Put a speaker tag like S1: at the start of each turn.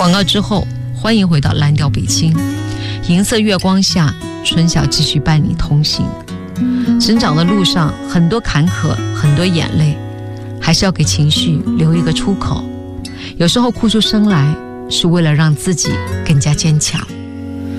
S1: 广告之后，欢迎回到蓝调北京，银色月光下，春晓继续伴你同行。成长的路上，很多坎坷，很多眼泪，还是要给情绪留一个出口。有时候哭出声来，是为了让自己更加坚强。